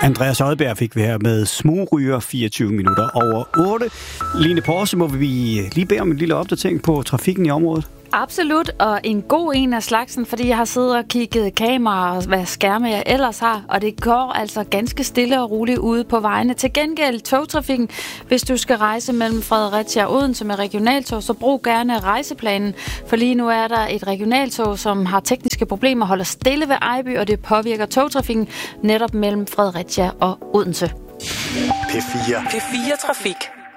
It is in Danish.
Andreas Odberg fik vi her med Smugryger 24 minutter over 8. Line Porse, må vi lige bede om en lille opdatering på trafikken i området? Absolut, og en god en af slagsen, fordi jeg har siddet og kigget kameraer og hvad skærme jeg ellers har, og det går altså ganske stille og roligt ude på vejene. Til gengæld togtrafikken, hvis du skal rejse mellem Fredericia og Odense med regionaltog, så brug gerne rejseplanen, for lige nu er der et regionaltog, som har tekniske problemer, holder stille ved Ejby, og det påvirker togtrafikken netop mellem Fredericia og Odense. P4 Trafik.